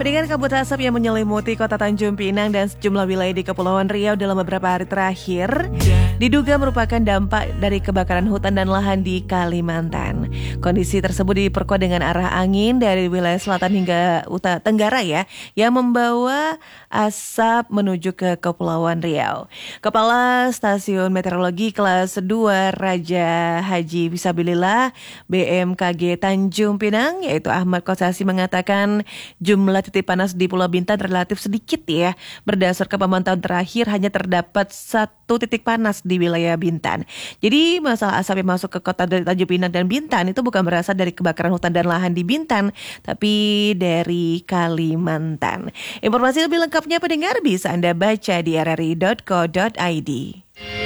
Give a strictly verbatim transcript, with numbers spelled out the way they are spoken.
Pendengar, kabut asap yang menyelimuti kota Tanjung Pinang dan sejumlah wilayah di Kepulauan Riau dalam beberapa hari terakhir diduga merupakan dampak dari kebakaran hutan dan lahan di Kalimantan. Kondisi tersebut diperkuat dengan arah angin dari wilayah selatan hingga utara tenggara ya, yang membawa asap menuju ke Kepulauan Riau. Kepala Stasiun Meteorologi Kelas dua Raja Haji Fisabilillah B M K G Tanjung Pinang yaitu Ahmad Kosasi mengatakan jumlah titik panas di Pulau Bintan relatif sedikit ya. Berdasarkan pemantauan terakhir hanya terdapat satu titik panas di wilayah Bintan. Jadi masalah asap yang masuk ke kota dari Tanjung Pinang dan Bintan itu bukan berasal dari kebakaran hutan dan lahan di Bintan, tapi dari Kalimantan. Informasi lebih lengkapnya pendengar bisa Anda baca di r r i dot co dot i d.